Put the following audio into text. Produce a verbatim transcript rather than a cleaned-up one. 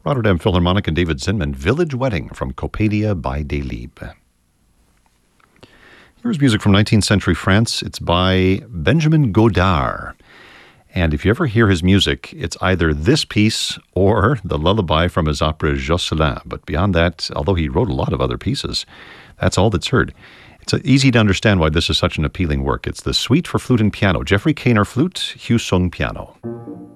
Rotterdam Philharmonic and David Zinman, Village Wedding from Coppelia by Delibes. Here's music from nineteenth century France. It's by Benjamin Godard. And if you ever hear his music, it's either this piece or the lullaby from his opera Jocelyn. But beyond that, although he wrote a lot of other pieces, that's all that's heard. It's easy to understand why this is such an appealing work. It's the Suite for Flute and Piano. Jeffrey Kaner flute, Hugh Sung piano.